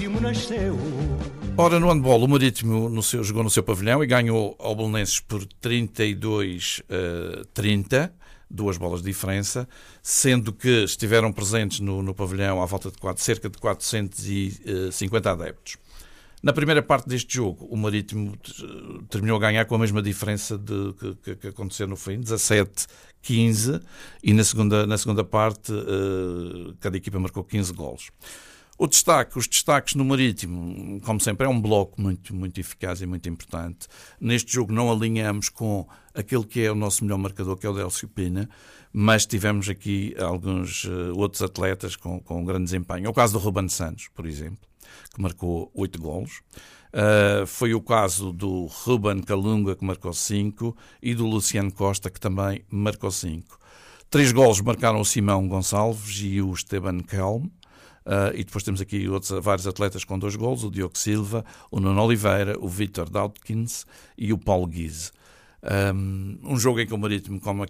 Marítimo nasceu. Ora, no handball, o Marítimo jogou no seu pavilhão e ganhou ao Belenenses por 32-30, 2 bolas de diferença, sendo que estiveram presentes no pavilhão à volta de cerca de 450 adeptos. Na primeira parte deste jogo, o Marítimo terminou a ganhar com a mesma diferença que aconteceu no fim, 17-15, e na segunda parte cada equipa marcou 15 golos. Os destaques no Marítimo, como sempre, é um bloco muito, muito eficaz e muito importante. Neste jogo não alinhamos com aquele que é o nosso melhor marcador, que é o Délcio Pina, mas tivemos aqui alguns outros atletas com grande desempenho. É o caso do Ruben Santos, por exemplo, que marcou 8 golos. Foi o caso do Ruben Calunga, que marcou 5, e do Luciano Costa, que também marcou 5. 3 golos marcaram o Simão Gonçalves e o Esteban Kelm. E depois temos aqui vários atletas com 2 golos, o Diogo Silva, o Nuno Oliveira, o Vítor Dautkins e o Paulo Guise. Um jogo em que o Marítimo, como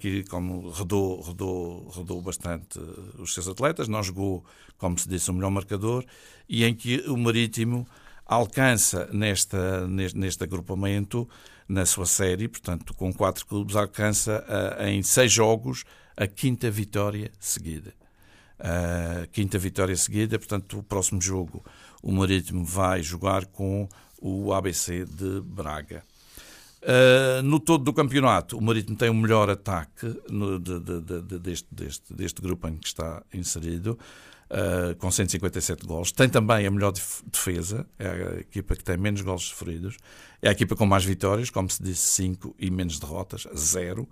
rodou bastante os seus atletas, não jogou, como se disse, o melhor marcador, e em que o Marítimo alcança neste agrupamento, na sua série, portanto com 4 clubes, alcança em 6 jogos a 5ª vitória seguida. Portanto, o próximo jogo o Marítimo vai jogar com o ABC de Braga. No todo do campeonato, o Marítimo tem o melhor ataque deste grupo em que está inserido, com 157 golos. Tem também a melhor defesa, é a equipa que tem menos golos sofridos. É a equipa com mais vitórias, como se disse, 5, e menos derrotas, 0.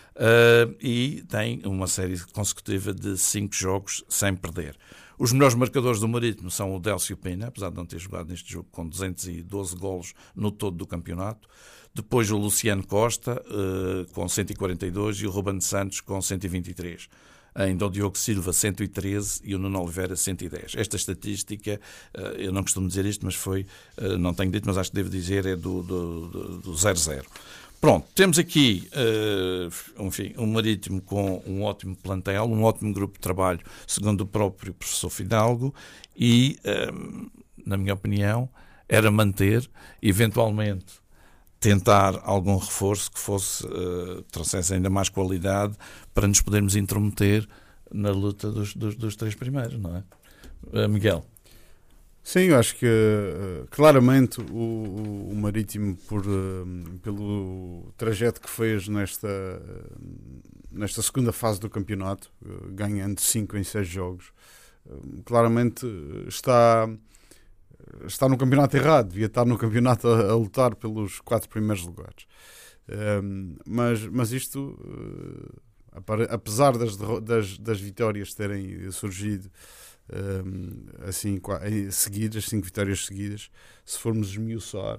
E tem uma série consecutiva de 5 jogos sem perder. Os melhores marcadores do Marítimo são o Délcio Pina, apesar de não ter jogado neste jogo, com 212 golos no todo do campeonato. Depois o Luciano Costa, com 142, e o Ruben Santos, com 123. Ainda o Diogo Silva, 113, e o Nuno Oliveira, 110. Esta estatística, eu não costumo dizer isto, mas não tenho dito, mas acho que devo dizer, é do 0-0. Pronto, temos aqui, enfim, um Marítimo com um ótimo plantel, um ótimo grupo de trabalho, segundo o próprio professor Fidalgo, e, na minha opinião, era manter, eventualmente, tentar algum reforço que trouxesse ainda mais qualidade para nos podermos intrometer na luta dos 3 primeiros, não é? Miguel? Sim, eu acho que claramente o Marítimo, pelo trajeto que fez nesta segunda fase do campeonato, ganhando 5 em 6 jogos, claramente está no campeonato errado, devia estar no campeonato a lutar pelos 4 primeiros lugares. Mas isto, apesar das vitórias terem surgido assim seguidas, 5 vitórias seguidas, se formos esmiuçar,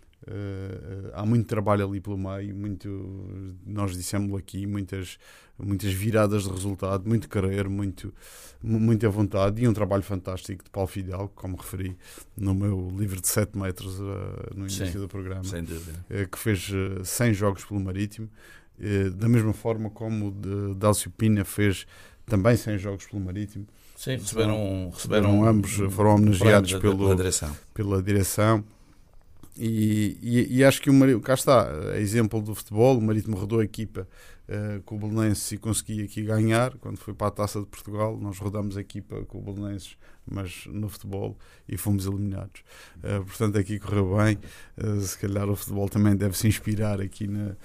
há muito trabalho ali pelo meio, nós dissemos aqui, muitas viradas de resultado, muito querer, muita vontade, e um trabalho fantástico de Paulo Fidalgo, como referi no meu livro de 7 metros no início do programa, sem dúvida, que fez 100 jogos pelo Marítimo, da mesma forma como o Délcio Pina fez também 100 jogos pelo Marítimo. Sim, receberam ambos, foram homenageados pela direção. E acho que cá está, a exemplo do futebol, o Marítimo rodou a equipa com o Belenenses e conseguia aqui ganhar. Quando foi para a Taça de Portugal, nós rodamos a equipa com o Belenenses, mas no futebol, e fomos eliminados. Portanto, aqui correu bem. Se calhar o futebol também deve se inspirar aqui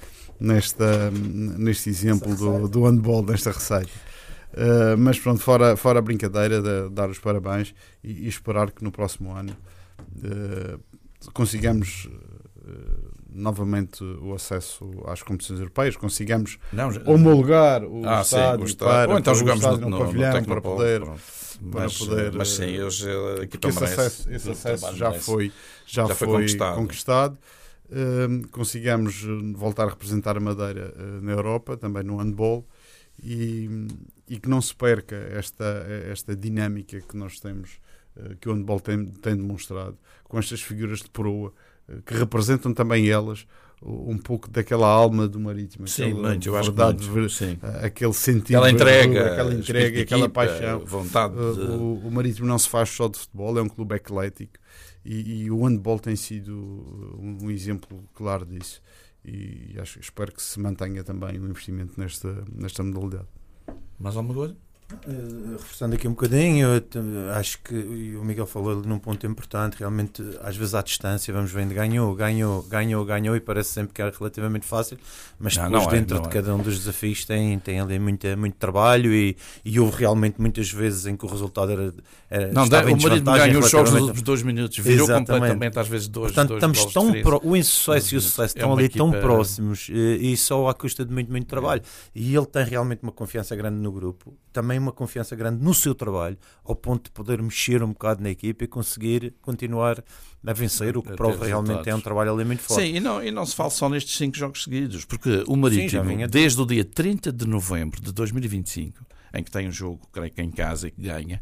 neste exemplo do handball, nesta receita. Mas pronto, fora a brincadeira, de dar os parabéns e esperar que no próximo ano consigamos novamente o acesso às competições europeias, consigamos homologar o estádio ou então jogamos no pavilhão para poder. Mas sim, hoje esse acesso já foi conquistado. Consigamos voltar a representar a Madeira na Europa, também no handball, e que não se perca esta dinâmica que nós temos, que o handball tem demonstrado, com estas figuras de proa, que representam também elas um pouco daquela alma do Marítimo. Sim, muito, eu acho que aquele sentido, aquela entrega, aquela paixão. Vontade o Marítimo não se faz só de futebol, é um clube eclético e o handball tem sido um exemplo claro disso. E espero que se mantenha também o investimento nesta modalidade. Mais alguma coisa? Reforçando aqui um bocadinho, eu acho que o Miguel falou num ponto importante. Realmente, às vezes à distância vamos vendo ganhou e parece sempre que era relativamente fácil, mas depois dentro de cada um dos desafios tem ali muito trabalho e houve realmente muitas vezes em que o resultado era não, o Marítimo ganhou os jogos nos últimos 2 minutos, virou completamente às vezes portanto, estamos o insucesso e o sucesso estão ali tão próximos e só à custa de muito trabalho, e ele tem realmente uma confiança grande no grupo, também uma confiança grande no seu trabalho, ao ponto de poder mexer um bocado na equipa e conseguir continuar a vencer, o que prova realmente é um trabalho ali muito forte. Sim, e não se fala só nestes 5 jogos seguidos, porque o Marítimo, desde o dia 30 de novembro de 2025, em que tem um jogo, creio que em casa e que ganha,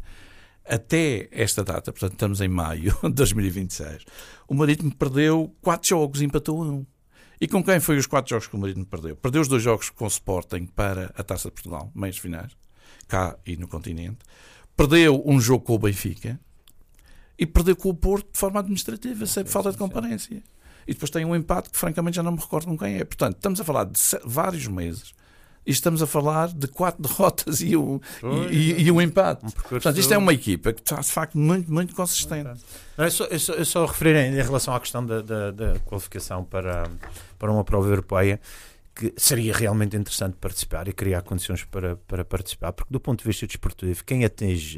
até esta data, portanto estamos em maio de 2026, o Marítimo perdeu 4 jogos e empatou 1. E com quem foi os 4 jogos que o Marítimo perdeu? Perdeu os 2 jogos com o Sporting para a Taça de Portugal, meios finais, cá e no continente. Perdeu um jogo com o Benfica e perdeu com o Porto de forma administrativa, sem falta de comparência. E depois tem um empate que francamente já não me recordo com quem é. Portanto, estamos a falar de vários meses e estamos a falar de 4 derrotas e um empate. Portanto, isto é uma equipa que está de facto muito consistente. É só referir em relação à questão da qualificação para uma prova europeia, que seria realmente interessante participar e criar condições para participar, porque do ponto de vista desportivo, quem atinge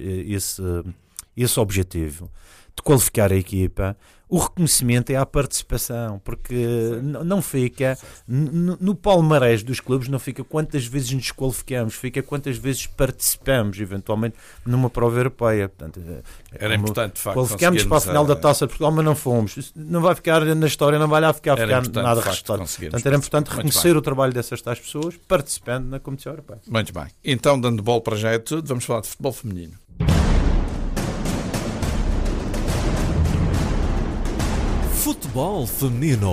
esse objetivo de qualificar a equipa, o reconhecimento é a participação, porque não fica no palmarés dos clubes, não fica quantas vezes nos qualificamos, fica quantas vezes participamos eventualmente numa prova europeia. Portanto, era importante, de facto, qualificamos para a final da Taça de Portugal, mas não fomos. Isso não vai ficar na história, não vai lá ficar nada restado. Portanto, era importante reconhecer o trabalho dessas tais pessoas participando na competição europeia. Muito bem. Então, dando bola para já é tudo, vamos falar de futebol feminino. Futebol feminino.